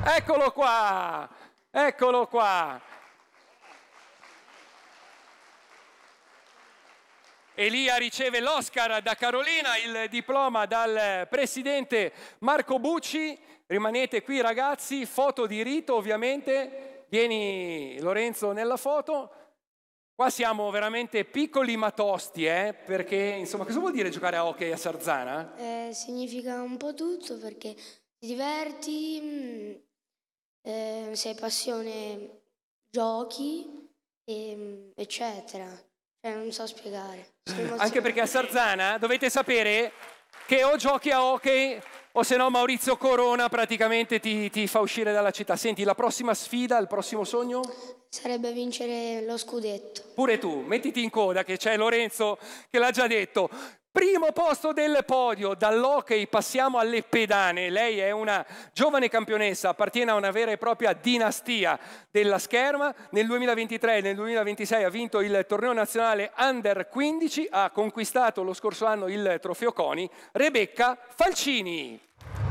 Eccolo qua, eccolo qua. Elia riceve l'Oscar da Carolina, il diploma dal presidente Marco Bucci. Rimanete qui ragazzi, foto di rito ovviamente. Vieni Lorenzo nella foto. Qua siamo veramente piccoli ma tosti, perché insomma cosa vuol dire giocare a hockey a Sarzana? Significa un po' tutto perché ti diverti, se hai passione giochi, eccetera. Non so spiegare. Anche perché a Sarzana dovete sapere che o giochi a hockey o se no Maurizio Corona praticamente ti fa uscire dalla città. Senti, la prossima sfida, il prossimo sogno? Sarebbe vincere lo scudetto. Pure tu, mettiti in coda che c'è Lorenzo che l'ha già detto. Primo posto del podio, dall'hockey passiamo alle pedane. Lei è una giovane campionessa, appartiene a una vera e propria dinastia della scherma. Nel 2023 e nel 2026 ha vinto il torneo nazionale Under 15, ha conquistato lo scorso anno il trofeo CONI. Rebecca Falcini.